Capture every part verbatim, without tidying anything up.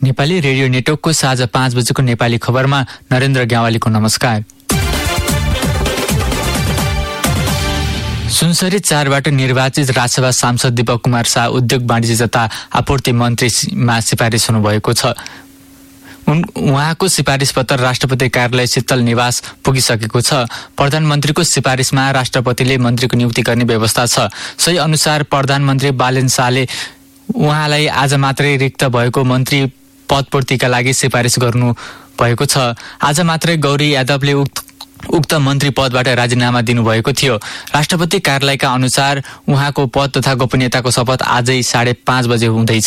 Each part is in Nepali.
नेपाली रेडियो नेटवर्कको साँझ पाँच बजेको नेपाली खबरमा नरेन्द्र ग्यावालीको नमस्कार। सुनसरी चारबाट निर्वाचित राज्यसभा सांसद दीपक कुमार शाह उद्योग वाणिज्य तथा आपूर्ति मन्त्रीमा सिफारिस हुनुभएको छ। उहाँको सिफारिस पत्र राष्ट्रपति कार्यालय शीतल निवास पुगिसकेको छ। प्रधानमन्त्रीको सिफारिसमा राष्ट्रपतिले मन्त्रीको नियुक्ति गर्ने व्यवस्था छ। सोही अनुसार प्रधानमन्त्री बालेन शाहले उहाँलाई आज मात्रै रिक्त भएको मन्त्री पदपूर्तिका लागि सिफारिस गर्नु भएको छ। आज मात्रै गौरी यादवले उक्त उक्त मन्त्री पदबाट राजीनामा दिनुभएको थियो। राष्ट्रपति कार्यालयका अनुसार उहाँको पद तथा गोपनीयताको शपथ आजै साढे पाँच बजे हुँदैछ।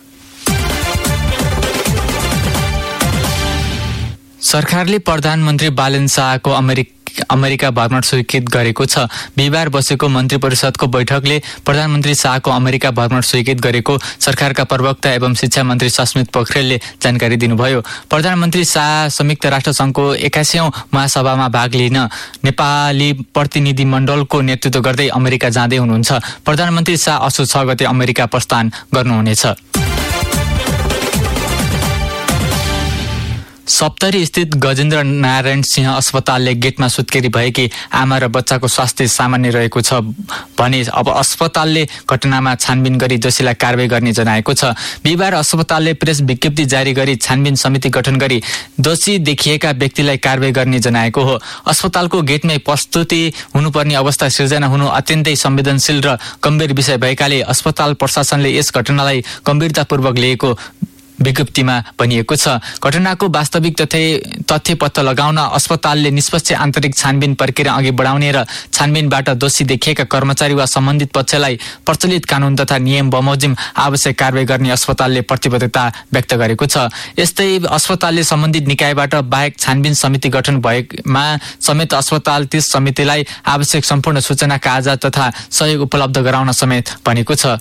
सरकारले प्रधानमन्त्री बालेन शाहको अमेरिका अमेरिका भ्रमण स्वीकृत गरेको छ। बिहिबार बसेको मन्त्री परिषदको बैठकले प्रधानमन्त्री शाहको अमेरिका भ्रमण स्वीकृत गरेको सरकारका प्रवक्ता एवं शिक्षा मन्त्री सस्मित पोखरेलले जानकारी दिनुभयो। प्रधानमन्त्री शाह संयुक्त राष्ट्र संघको एक्काइसौँ महासभामा भाग लिन नेपाली प्रतिनिधिमण्डलको नेतृत्व गर्दै अमेरिका जाँदै हुनुहुन्छ। प्रधानमन्त्री शाह असोज छ गते अमेरिका प्रस्थान गर्नुहुनेछ। सप्तरी स्थित गजेन्द्र नारायण सिंह अस्पतालले गेटमा सुत्केरी भएकी आमा र बच्चाको स्वास्थ्य सामान्य रहेको छ भने अब अस्पतालले घटनामा छानबिन गरी दोषीलाई कारबाही गर्ने जनाएको छ। बिहिबार अस्पतालले प्रेस विज्ञप्ति जारी गरी छानबिन समिति गठन गरी दोषी देखिएका व्यक्तिलाई कारबाही गर्ने जनाएको हो। अस्पतालको गेटमै प्रस्तुति हुनुपर्ने अवस्था सिर्जना हुनु अत्यन्तै संवेदनशील र गम्भीर विषय भएकाले अस्पताल प्रशासनले यस घटनालाई गम्भीरतापूर्वक लिएको विज्ञप्तिमा भनिएको छ। घटनाको वास्तविक तथ्य तथ्य पत्ता लगाउन अस्पतालले निष्पक्ष आन्तरिक छानबिन प्रक्रिया अघि बढाउने र छानबिनबाट दोषी देखिएका कर्मचारी वा सम्बन्धित पक्षलाई प्रचलित कानून तथा नियम बमोजिम आवश्यक कारबाही गर्ने अस्पतालले प्रतिबद्धता व्यक्त गरेको छ। यस्तै अस्पतालले सम्बन्धित निकायबाट बाहेक छानबिन समिति गठन भएमा समेत अस्पताल त्यस समितिलाई आवश्यक सम्पूर्ण सूचना कागजात तथा सहयोग उपलब्ध गराउन समेत भनेको छ।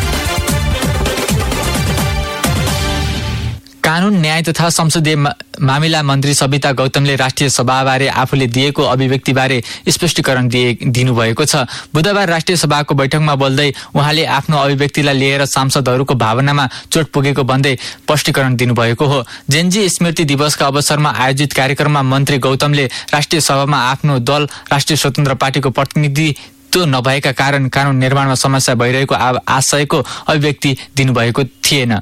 कानून न्याय तथा संसदीय मामिला मन्त्री सविता गौतमले राष्ट्रिय सभाबारे आफूले दिएको अभिव्यक्तिबारे स्पष्टीकरण दिए दिनुभएको छ। बुधबार राष्ट्रिय सभाको बैठकमा बोल्दै उहाँले आफ्नो अभिव्यक्तिलाई लिएर सांसदहरूको भावनामा चोट पुगेको भन्दै स्पष्टीकरण दिनुभएको हो। जेनजी स्मृति दिवसका अवसरमा आयोजित कार्यक्रममा मन्त्री गौतमले राष्ट्रिय सभामा आफ्नो दल राष्ट्रिय स्वतन्त्र पार्टीको प्रतिनिधि तो नभएका कारण कानून निर्माणमा समस्या भइरहेको आशयको अभिव्यक्ति दिनुभएको थिएन।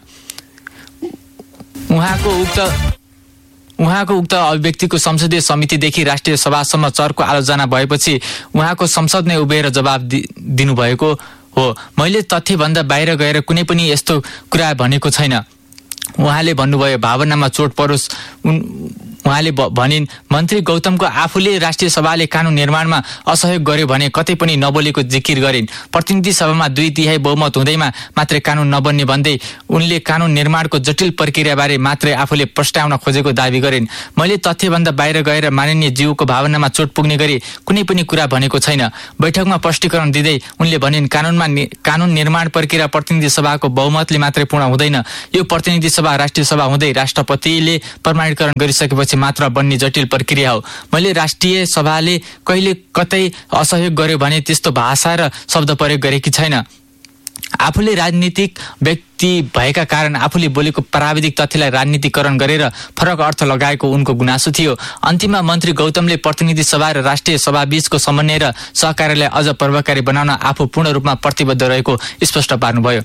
उहाँको उक्त उहाँको उक्त अभिव्यक्तिको संसदीय समितिदेखि राष्ट्रिय सभासम्म चर्को आलोचना भएपछि उहाँको संसद नै उभिएर जवाब दि, दिनुभएको हो। मैले तथ्यभन्दा बाहिर गएर कुनै पनि यस्तो कुरा भनेको छैन। उहाँले भन्नुभयो भावनामा चोट परोस्। उहाँले भनिन् मन्त्री गौतमको आफूले राष्ट्रिय सभाले कानून निर्माणमा असहयोग गर्यो भने कतै पनि नबोलेको जिकिर गरिन्। प्रतिनिधि सभामा दुई तिहाई बहुमत हुँदैमा मात्रै कानून नबन्ने भन्दै उनले कानून निर्माणको जटिल प्रक्रियाबारे मात्रै आफूले प्रस्ताउन खोजेको दावी गरिन्। मैले तथ्यभन्दा बाहिर गएर माननीय ज्यूको भावनामा चोट पुग्ने गरी कुनै पनि कुरा भनेको छैन। बैठकमा स्पष्टीकरण दिँदै उनले भनिन् कानूनमा नि, कानून निर्माण प्रक्रिया प्रतिनिधि सभाको बहुमतले मात्रै पूर्ण हुँदैन। यो प्रतिनिधि सभा राष्ट्रिय सभा हुँदै राष्ट्रपतिले प्रमाणीकरण गरिसकेपछि मात्र बन्ने जटिल प्रक्रिया हो। मैले राष्ट्रिय सभाले कहिले कतै असहयोग गर्यो भने त्यस्तो भाषा र शब्द प्रयोग गरेकी छैन। आफूले राजनीतिक व्यक्ति भएका कारण आफूले बोलेको प्राविधिक तथ्यलाई राजनीतिकरण गरेर फरक अर्थ लगाएको उनको गुनासो थियो। अन्तिममा मन्त्री गौतमले प्रतिनिधि सभा र राष्ट्रिय सभा बीचको समन्वय र सहकार्यलाई अझ प्रभावकारी बनाउन आफू पूर्ण रूपमा प्रतिबद्ध रहेको स्पष्ट पार्नुभयो।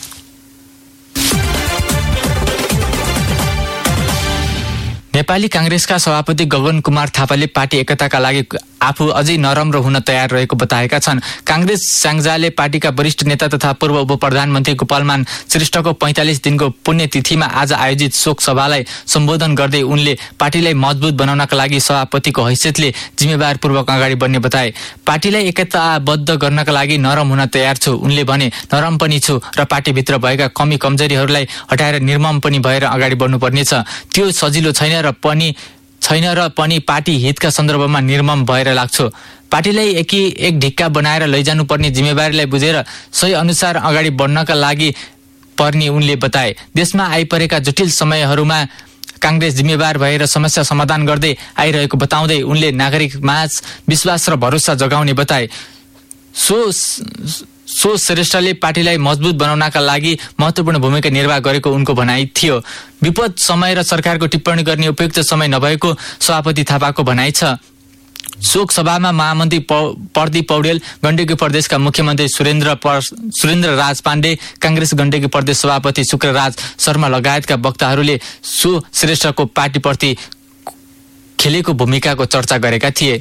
नेपाली कांग्रेसका सभापति गगन कुमार थापाले पार्टी एकताका लागि आफू अझै नरम हुन तयार रहेको बताएका छन्। कांग्रेस स्याङ्जाले पार्टीका वरिष्ठ नेता तथा पूर्व उप प्रधानमन्त्री गोपालमान श्रेष्ठको पैंतालिस दिनको पुण्यतिथिमा आज आयोजित शोक सभालाई सम्बोधन गर्दै उनले पार्टीलाई मजबुत बनाउनका लागि सभापतिको हैसियतले जिम्मेवारपूर्वक अगाडि बढ्ने बताए। पार्टीलाई एकताबद्ध गर्नका लागि नरम हुन तयार छु उनले भने। नरम पनि छु र पार्टीभित्र भएका कमी कमजोरीहरूलाई हटाएर निर्मम पनि भएर अगाडि बढ्नुपर्नेछ। त्यो सजिलो छैन र पनि छैन र पनि पार्टी हितका सन्दर्भमा निर्मम भएर लाग्छु। पार्टीलाई एकी एक ढिक्का बनाएर लैजानुपर्ने जिम्मेवारीलाई बुझेर सही अनुसार अगाडि बढ्नका लागि पर्ने उनले बताए। देशमा आइपरेका जटिल समयहरूमा कांग्रेस जिम्मेवार भएर समस्या समाधान गर्दै आइरहेको बताउँदै उनले नागरिक माझ विश्वास र भरोसा जगाउने बताए। सो सो श्रेष्ठले पार्टीलाई मजबुत बनाउनका लागि महत्त्वपूर्ण भूमिका निर्वाह गरेको उनको भनाइ थियो। विपद समय र सरकारको टिप्पणी गर्ने उपयुक्त समय नभएको सभापति थापाको भनाइ छ। शोक सभामा महामन्त्री प्रदीप पौडेल, गण्डकी प्रदेशका मुख्यमन्त्री सुरेन्द्र सुरेन्द्र राज पाण्डे, कांग्रेस गण्डकी प्रदेश सभापति शुक्रराज शर्मा लगायतका वक्ताहरूले सो श्रेष्ठको पार्टीप्रति खेलेको भूमिकाको चर्चा गरेका थिए।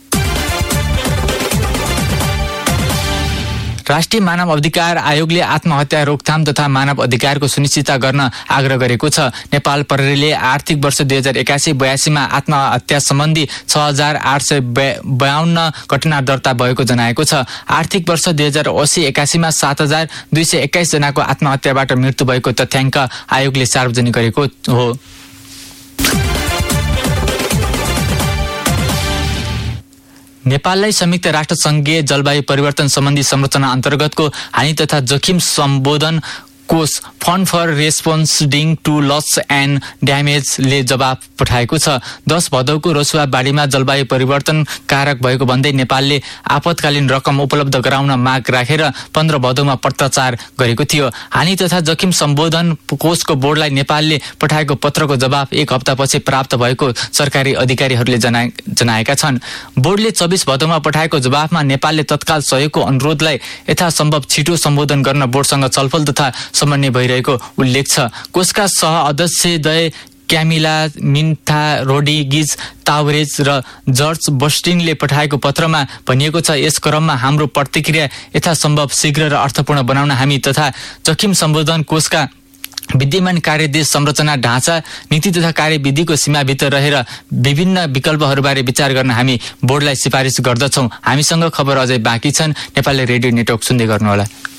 राष्ट्रिय मानव अधिकार आयोगले आत्महत्या रोकथाम तथा मानव अधिकारको सुनिश्चितता गर्न आग्रह गरेको छ। नेपाल प्रहरीले आर्थिक वर्ष दुई हजार एकासी बयासीमा आत्महत्या सम्बन्धी छ हजार आठ सय बयाउन्न घटना दर्ता भएको जनाएको छ। आर्थिक वर्ष दुई हजार अस्सी एकासीमा सात हजार दुई सय एक्काइस जनाको आत्महत्याबाट मृत्यु भएको तथ्याङ्क आयोगले सार्वजनिक गरेको हो। नेपाललाई संयुक्त राष्ट्र संघीय जलवायु परिवर्तन सम्बन्धी संरचना अन्तर्गतको हानि तथा जोखिम सम्बोधन कोष fund for responding to loss and ड्यामेजले जवाब पठाएको छ। दस भदौको रसुवा बाढीमा जलवायु परिवर्तन कारक भएको भन्दै नेपालले आपतकालीन रकम उपलब्ध गराउन माग राखेर पन्ध्र भदौमा पत्राचार गरेको थियो। हानि तथा जोखिम सम्बोधन कोषको बोर्डलाई नेपालले पठाएको पत्रको जवाब एक हप्तापछि प्राप्त भएको सरकारी अधिकारीहरूले जना जनाएका छन्। बोर्डले चौबिस भदौमा पठाएको जवाफमा नेपालले तत्काल सहयोगको अनुरोधलाई यथासम्भव छिटो सम्बोधन गर्न बोर्डसँग छलफल तथा समन्वय भइरहेको उल्लेख छ। कोषका सह अध्यक्ष दय क्यामिला मिन्था रोड्रिगिज तावरेज र जर्ज बस्टिनले पठाएको पत्रमा भनिएको छ, यस क्रममा हाम्रो प्रतिक्रिया यथासम्भव शीघ्र र अर्थपूर्ण बनाउन हामी तथा जोखिम सम्बोधन कोषका विद्यमान कार्यदेश संरचना ढाँचा नीति तथा कार्यविधिको सीमाभित्र रहेर विभिन्न विकल्पहरूबारे विचार गर्न हामी बोर्डलाई सिफारिस गर्दछौँ। हामीसँग खबर अझै बाँकी छन्। नेपाली रेडियो नेटवर्क सुन्दै गर्नुहोला।